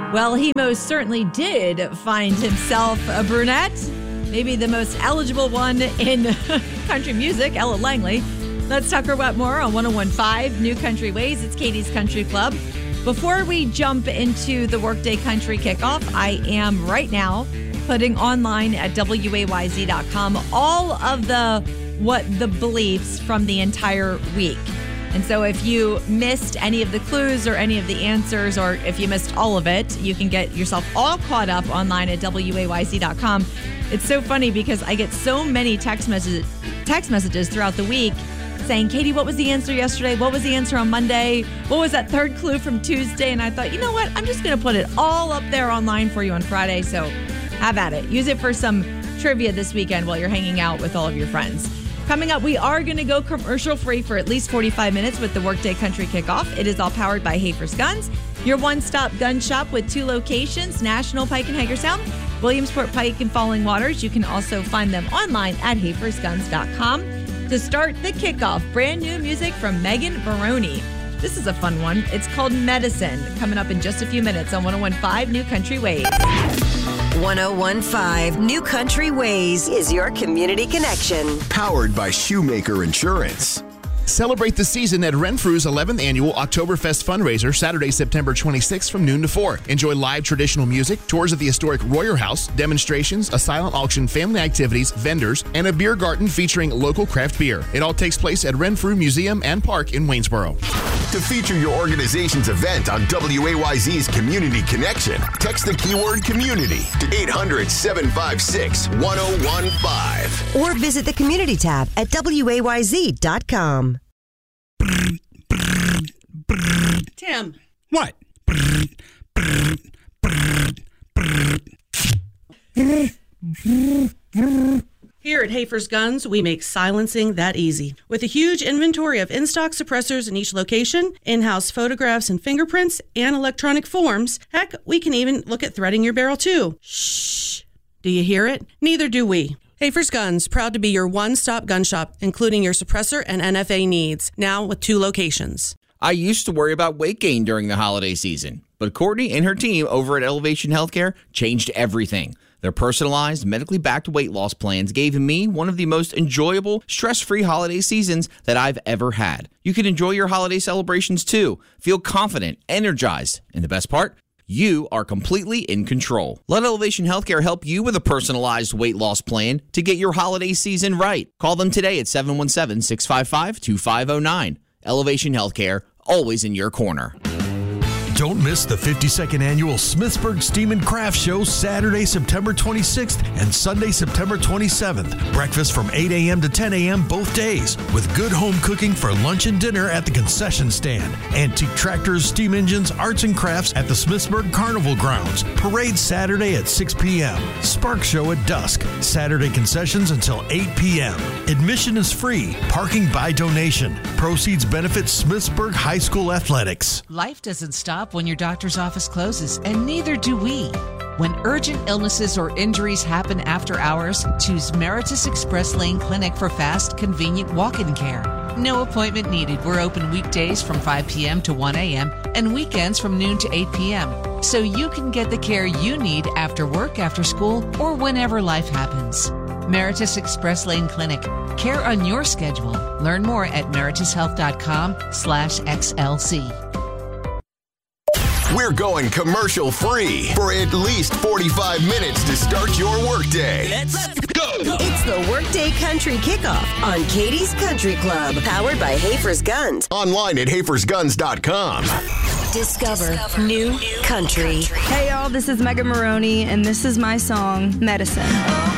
Well, he most certainly did find himself a brunette, maybe the most eligible one in country music, Ella Langley. Let's talk about more on 101.5 New Country Ways. It's Katie's Country Club. Before we jump into the Workday Country Kickoff, I am right now putting online at wayz.com all of the beliefs from the entire week. And so if you missed any of the clues or any of the answers, or if you missed all of it, you can get yourself all caught up online at wayz.com. It's so funny because I get so many text messages throughout the week saying, Katie, what was the answer yesterday? What was the answer on Monday? What was that third clue from Tuesday? And I thought, you know what? I'm just going to put it all up there online for you on Friday. So have at it. Use it for some trivia this weekend while you're hanging out with all of your friends. Coming up, we are going to go commercial-free for at least 45 minutes with the Workday Country Kickoff. It is all powered by Hafer's Guns, your one-stop gun shop with 2 locations, National Pike and Hagerstown, Williamsport Pike and Falling Waters. You can also find them online at hafersguns.com. To start the kickoff, brand new music from Megan Baroni. This is a fun one. It's called Medicine, coming up in just a few minutes on 101.5 New Country Ways. 101.5 New Country Ways is your community connection. Powered by Shoemaker Insurance. Celebrate the season at Renfrew's 11th annual Oktoberfest fundraiser, Saturday, September 26th from noon to 4. Enjoy live traditional music, tours of the historic Royer House, demonstrations, a silent auction, family activities, vendors, and a beer garden featuring local craft beer. It all takes place at Renfrew Museum and Park in Waynesboro. To feature your organization's event on WAYZ's Community Connection, text the keyword community to 800-756-1015. Or visit the community tab at wayz.com. Tim. What? Here at Hafer's Guns, we make silencing that easy. With a huge inventory of in-stock suppressors in each location, in-house photographs and fingerprints, and electronic forms, heck, we can even look at threading your barrel too. Shh. Do you hear it? Neither do we. Hafer's Guns, proud to be your one-stop gun shop, including your suppressor and NFA needs, now with 2 locations. I used to worry about weight gain during the holiday season, but Courtney and her team over at Elevation Healthcare changed everything. Their personalized, medically backed weight loss plans gave me one of the most enjoyable, stress-free holiday seasons that I've ever had. You can enjoy your holiday celebrations too. Feel confident, energized, and the best part? You are completely in control. Let Elevation Healthcare help you with a personalized weight loss plan to get your holiday season right. Call them today at 717-655-2509. Elevation Healthcare, always in your corner. Don't miss the 52nd Annual Smithsburg Steam and Craft Show Saturday, September 26th and Sunday, September 27th. Breakfast from 8 a.m. to 10 a.m. both days, with good home cooking for lunch and dinner at the concession stand. Antique tractors, steam engines, arts and crafts at the Smithsburg Carnival Grounds. Parade Saturday at 6 p.m. Spark Show at dusk. Saturday concessions until 8 p.m. Admission is free. Parking by donation. Proceeds benefit Smithsburg High School Athletics. Life doesn't stop when your doctor's office closes, and neither do we. When urgent illnesses or injuries happen after hours, choose Meritus Express Lane Clinic for fast, convenient walk-in care. No appointment needed. We're open weekdays from 5 p.m. to 1 a.m. and weekends from noon to 8 p.m. so you can get the care you need after work, after school, or whenever life happens. Meritus Express Lane Clinic. Care on your schedule. Learn more at meritushealth.com/XLC. We're going commercial free for at least 45 minutes to start your workday. Let's go! It's the Workday Country Kickoff on Katie's Country Club, powered by Hafer's Guns. Online at hafersguns.com. Discover new country. Hey y'all, this is Megan Maroney, and this is my song, Medicine.